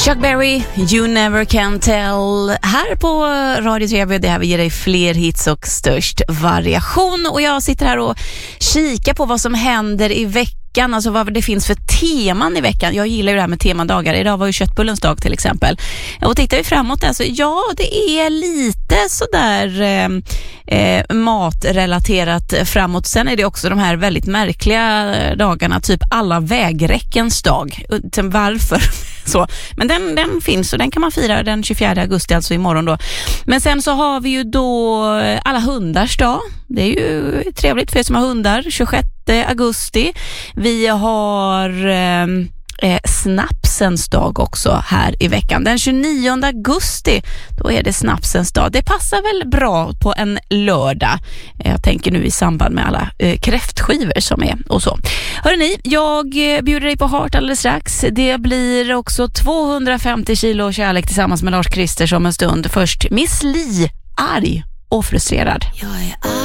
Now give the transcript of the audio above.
Chuck Berry, You Never Can Tell. Här på Radio TV, det här vi ger dig fler hits och störst variation. Och jag sitter här och kikar på vad som händer i veckan. Alltså vad det finns för teman i veckan. Jag gillar ju det här med temadagar. Idag var ju köttbullens dag till exempel. Och tittar vi framåt där så ja, det är lite sådär matrelaterat framåt. Sen är det också de här väldigt märkliga dagarna, typ alla vägräckens dag. Varför? Så. Men den finns och den kan man fira den 24 augusti, alltså imorgon då. Men sen så har vi ju då alla hundars dag. Det är ju trevligt för er som har hundar. 26 augusti. Vi har snapsens dag också här i veckan. Den 29 augusti, då är det snapsens dag. Det passar väl bra på en lördag. Jag tänker nu i samband med alla kräftskivor som är och så. Hörrni, jag bjuder dig på Heart alldeles strax. Det blir också 250 kilo kärlek tillsammans med Lars Christer som en stund. Först Miss Li, arg och frustrerad.